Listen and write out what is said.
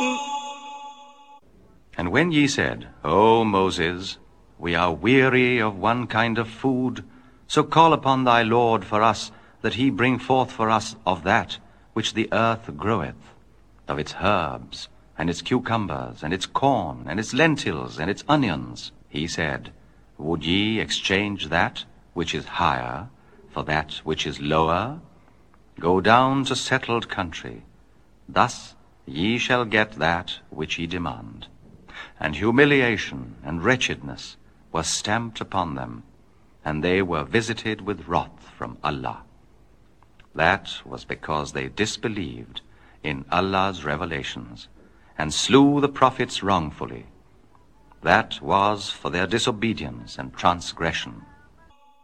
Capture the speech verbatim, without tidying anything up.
And when ye said, O Moses, we are weary of one kind of food, so call upon thy Lord for us, that he bring forth for us of that which the earth groweth, of its herbs, and its cucumbers, and its corn, and its lentils, and its onions. He said, Would ye exchange that which is higher for that which is lower? Go down to settled country. Thus ye shall get that which ye demand. And humiliation and wretchedness were stamped upon them, and they were visited with wrath from Allah. That was because they disbelieved in Allah's revelations, and slew the prophets wrongfully. That was for their disobedience and transgression.